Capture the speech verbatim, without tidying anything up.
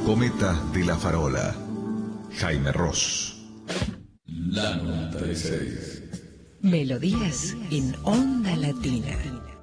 Cometas de la Farola. Jaime Ross. La noventa y seis. Melodías en Onda Latina.